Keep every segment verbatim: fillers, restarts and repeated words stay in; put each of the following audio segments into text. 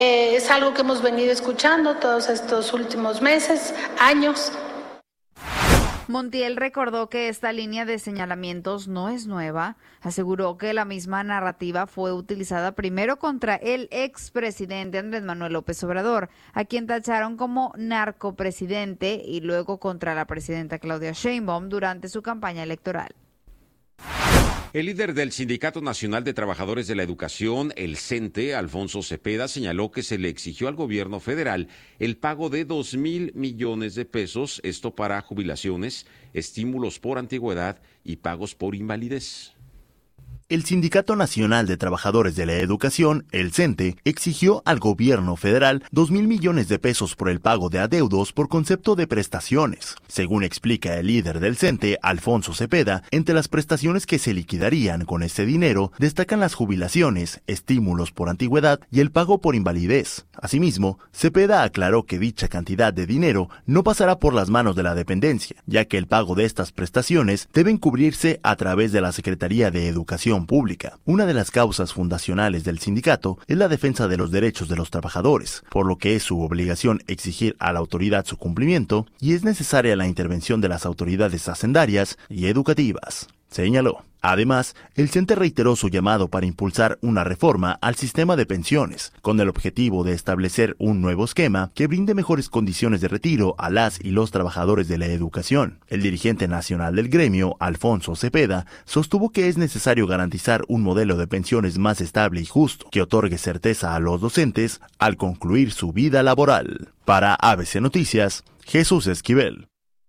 Eh, es algo que hemos venido escuchando todos estos últimos meses, años. Montiel recordó que esta línea de señalamientos no es nueva. Aseguró que la misma narrativa fue utilizada primero contra el expresidente Andrés Manuel López Obrador, a quien tacharon como narcopresidente, y luego contra la presidenta Claudia Sheinbaum durante su campaña electoral. El líder del Sindicato Nacional de Trabajadores de la Educación, el CENTE, Alfonso Cepeda, señaló que se le exigió al gobierno federal el pago de dos mil millones de pesos, esto para jubilaciones, estímulos por antigüedad y pagos por invalidez. El Sindicato Nacional de Trabajadores de la Educación, el CENTE, exigió al gobierno federal dos mil millones de pesos por el pago de adeudos por concepto de prestaciones. Según explica el líder del CENTE, Alfonso Cepeda, entre las prestaciones que se liquidarían con este dinero destacan las jubilaciones, estímulos por antigüedad y el pago por invalidez. Asimismo, Cepeda aclaró que dicha cantidad de dinero no pasará por las manos de la dependencia, ya que el pago de estas prestaciones deben cubrirse a través de la Secretaría de Educación Pública. Una de las causas fundacionales del sindicato es la defensa de los derechos de los trabajadores, por lo que es su obligación exigir a la autoridad su cumplimiento y es necesaria la intervención de las autoridades hacendarias y educativas, señaló. Además, el CENTE reiteró su llamado para impulsar una reforma al sistema de pensiones, con el objetivo de establecer un nuevo esquema que brinde mejores condiciones de retiro a las y los trabajadores de la educación. El dirigente nacional del gremio, Alfonso Cepeda, sostuvo que es necesario garantizar un modelo de pensiones más estable y justo, que otorgue certeza a los docentes al concluir su vida laboral. Para A B C Noticias, Jesús Esquivel.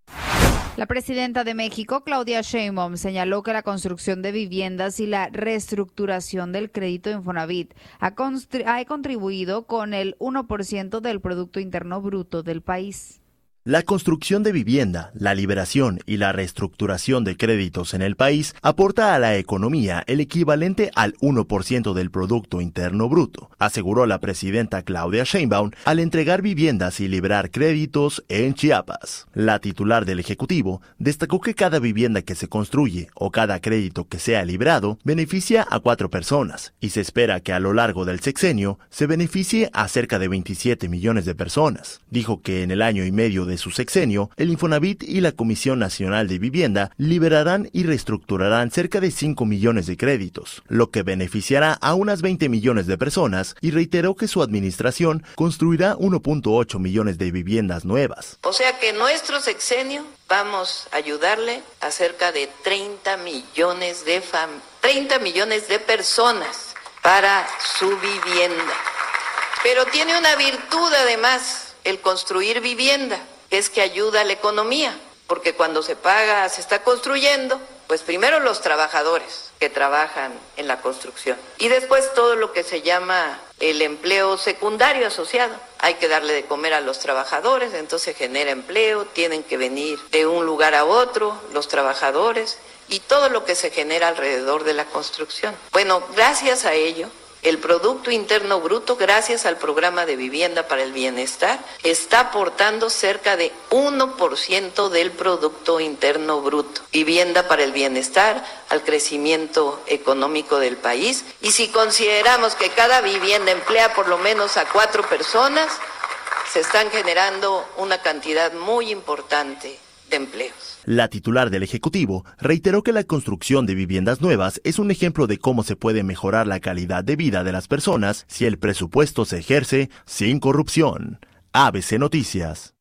La presidenta de México, Claudia Sheinbaum, señaló que la construcción de viviendas y la reestructuración del crédito Infonavit ha, ha contribuido con el uno por ciento del Producto Interno Bruto del país. La construcción de vivienda, la liberación y la reestructuración de créditos en el país aporta a la economía el equivalente al uno por ciento del Producto Interno Bruto, aseguró la presidenta Claudia Sheinbaum al entregar viviendas y liberar créditos en Chiapas. La titular del Ejecutivo destacó que cada vivienda que se construye o cada crédito que sea liberado beneficia a cuatro personas y se espera que a lo largo del sexenio se beneficie a cerca de veintisiete millones de personas. Dijo que en el año y medio de de su sexenio, el Infonavit y la Comisión Nacional de Vivienda liberarán y reestructurarán cerca de cinco millones de créditos, lo que beneficiará a unas veinte millones de personas, y reiteró que su administración construirá uno punto ocho millones de viviendas nuevas. O sea que en nuestro sexenio vamos a ayudarle a cerca de treinta millones de fam- treinta millones de personas para su vivienda. Pero tiene una virtud además el construir vivienda, es que ayuda a la economía, porque cuando se paga, se está construyendo, pues primero los trabajadores que trabajan en la construcción y después todo lo que se llama el empleo secundario asociado. Hay que darle de comer a los trabajadores, entonces genera empleo, tienen que venir de un lugar a otro los trabajadores y todo lo que se genera alrededor de la construcción. Bueno, gracias a ello, el Producto Interno Bruto, gracias al Programa de Vivienda para el Bienestar, está aportando cerca de uno por ciento del Producto Interno Bruto. Vivienda para el bienestar, al crecimiento económico del país. Y si consideramos que cada vivienda emplea por lo menos a cuatro personas, se están generando una cantidad muy importante de empleos. La titular del Ejecutivo reiteró que la construcción de viviendas nuevas es un ejemplo de cómo se puede mejorar la calidad de vida de las personas si el presupuesto se ejerce sin corrupción. A B C Noticias.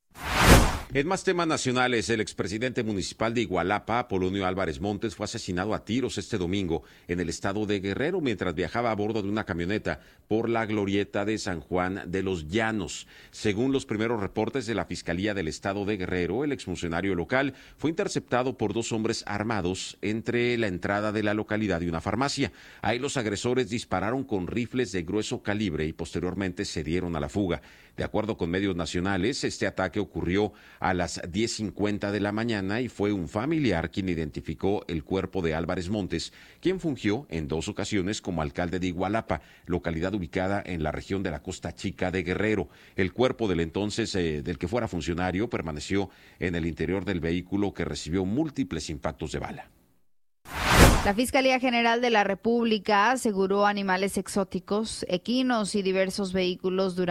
En más temas nacionales, el expresidente municipal de Igualapa, Polonio Álvarez Montes, fue asesinado a tiros este domingo en el estado de Guerrero mientras viajaba a bordo de una camioneta por la glorieta de San Juan de los Llanos. Según los primeros reportes de la Fiscalía del estado de Guerrero, el exfuncionario local fue interceptado por dos hombres armados entre la entrada de la localidad y una farmacia. Ahí los agresores dispararon con rifles de grueso calibre y posteriormente se dieron a la fuga. De acuerdo con medios nacionales, este ataque ocurrió a las diez cincuenta de la mañana y fue un familiar quien identificó el cuerpo de Álvarez Montes, quien fungió en dos ocasiones como alcalde de Igualapa, localidad ubicada en la región de la Costa Chica de Guerrero. El cuerpo del entonces, eh, del que fuera funcionario, permaneció en el interior del vehículo que recibió múltiples impactos de bala. La Fiscalía General de la República aseguró animales exóticos, equinos y diversos vehículos durante